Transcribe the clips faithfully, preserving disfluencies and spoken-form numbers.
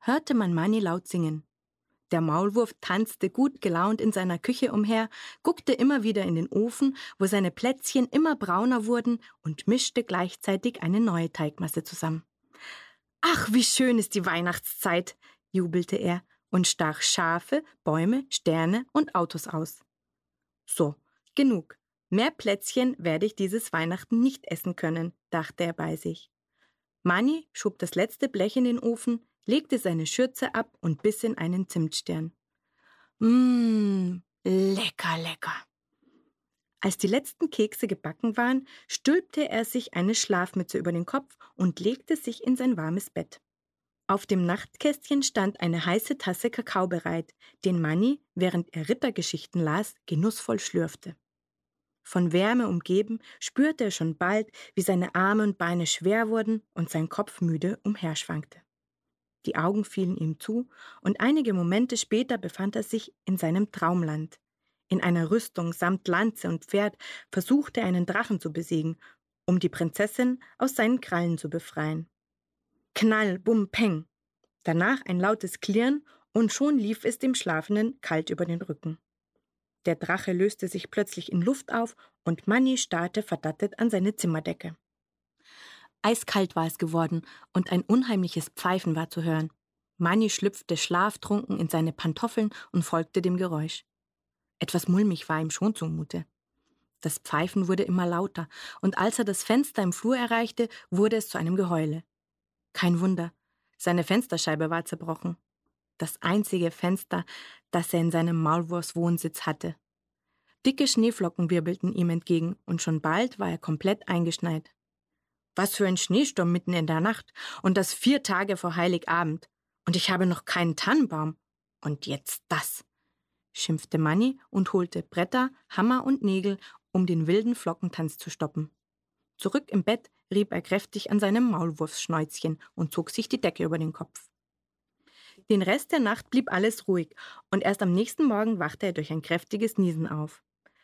hörte man Manni laut singen. Der Maulwurf tanzte gut gelaunt in seiner Küche umher, guckte immer wieder in den Ofen, wo seine Plätzchen immer brauner wurden, und mischte gleichzeitig eine neue Teigmasse zusammen. »Ach, wie schön ist die Weihnachtszeit«, jubelte er und stach Schafe, Bäume, Sterne und Autos aus. »So, genug. Mehr Plätzchen werde ich dieses Weihnachten nicht essen können«, dachte er bei sich. Manni schob das letzte Blech in den Ofen, legte seine Schürze ab und biss in einen Zimtstern. Mmm, lecker, lecker. Als die letzten Kekse gebacken waren, stülpte er sich eine Schlafmütze über den Kopf und legte sich in sein warmes Bett. Auf dem Nachtkästchen stand eine heiße Tasse Kakao bereit, den Manni, während er Rittergeschichten las, genussvoll schlürfte. Von Wärme umgeben, spürte er schon bald, wie seine Arme und Beine schwer wurden und sein Kopf müde umherschwankte. Die Augen fielen ihm zu, und einige Momente später befand er sich in seinem Traumland. In einer Rüstung samt Lanze und Pferd versuchte er einen Drachen zu besiegen, um die Prinzessin aus seinen Krallen zu befreien. Knall, bum, peng. Danach ein lautes Klirren, und schon lief es dem Schlafenden kalt über den Rücken. Der Drache löste sich plötzlich in Luft auf, und Manni starrte verdattet an seine Zimmerdecke. Eiskalt war es geworden, und ein unheimliches Pfeifen war zu hören. Manni schlüpfte schlaftrunken in seine Pantoffeln und folgte dem Geräusch. Etwas mulmig war ihm schon zumute. Das Pfeifen wurde immer lauter, und als er das Fenster im Flur erreichte, wurde es zu einem Geheule. Kein Wunder, seine Fensterscheibe war zerbrochen. Das einzige Fenster, das er in seinem Maulwurfswohnsitz hatte. Dicke Schneeflocken wirbelten ihm entgegen, und schon bald war er komplett eingeschneit. Was für ein Schneesturm mitten in der Nacht, und das vier Tage vor Heiligabend. Und ich habe noch keinen Tannenbaum. Und jetzt das, schimpfte Manni und holte Bretter, Hammer und Nägel, um den wilden Flockentanz zu stoppen. Zurück im Bett rieb er kräftig an seinem Maulwurfsschnäuzchen und zog sich die Decke über den Kopf. Den Rest der Nacht blieb alles ruhig, und erst am nächsten Morgen wachte er durch ein kräftiges Niesen auf.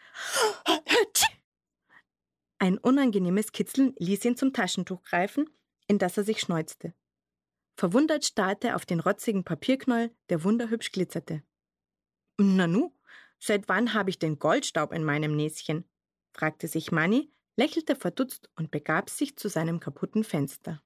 Ein unangenehmes Kitzeln ließ ihn zum Taschentuch greifen, in das er sich schneuzte. Verwundert starrte er auf den rotzigen Papierknäuel, der wunderhübsch glitzerte. »Nanu, seit wann habe ich denn Goldstaub in meinem Näschen?« fragte sich Manni, lächelte verdutzt und begab sich zu seinem kaputten Fenster.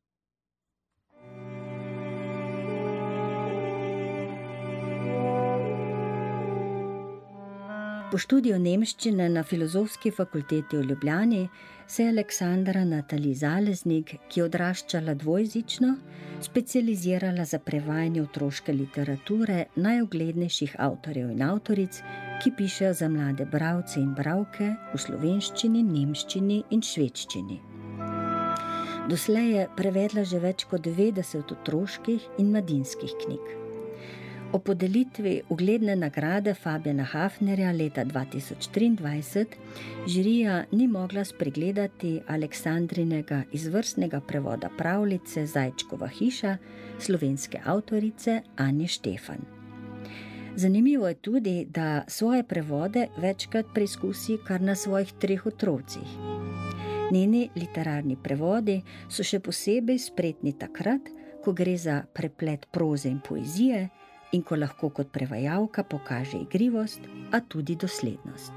Po študiju nemščine na Filozofski fakulteti v Ljubljani se je Aleksandra Natalij Zaleznik, ki je odraščala dvojezično, specializirala za prevajanje otroške literature najuglednejših avtorjev in avtoric, ki pišejo za mlade bralce in bralke v slovenščini, nemščini in švedščini. Doslej je prevedla že več kot devetdeset otroških in mladinskih knjig. O podelitvi ugledne nagrade Fabiana Hafnerja leta dva tisoč triindvajset žirija ni mogla spregledati Aleksandrinega izvrstnega prevoda pravljice Zajčkova hiša slovenske avtorice Anje Štefan. Zanimivo je tudi, da svoje prevode večkrat preizkusi kar na svojih treh otrocih. Njeni literarni prevodi so še posebej spretni takrat, ko gre za preplet proze in poezije, in ko lahko kot prevajalka pokaže igrivost, a tudi doslednost.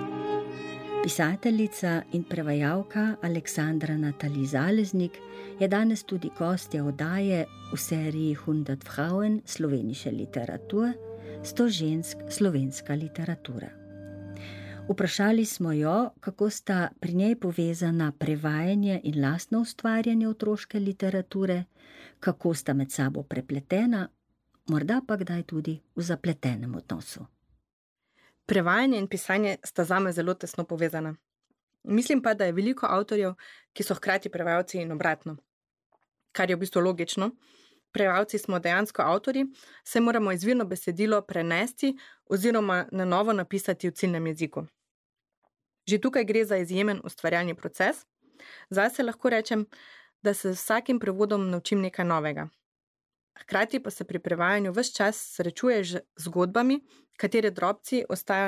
Pisateljica in prevajalka Aleksandra Natalij Zaleznik je danes tudi gostja oddaje v seriji hundert Frauen slovenische Literatur, sto žensk slovenska literatura. Vprašali smo jo, kako sta pri njej povezana prevajanje in lastno ustvarjanje otroške literature, kako sta med sabo prepletena, morda pa kdaj tudi v zapletenem odnosu. Prevajanje in pisanje sta zame zelo tesno povezana. Mislim pa, da je veliko avtorjev, ki so hkrati prevajalci in obratno. Kar je v bistvu logično. Prevajalci smo dejansko avtorji, saj moramo izvirno besedilo prenesti oziroma na novo napisati v ciljnem jeziku. Že tukaj gre za izjemen ustvarjalni proces. Zase lahko rečem, da se z vsakim prevodom naučim nekaj novega. Hkrati pa se pri prevajanju ves čas srečuješ z zgodbami, katere drobci ostajajo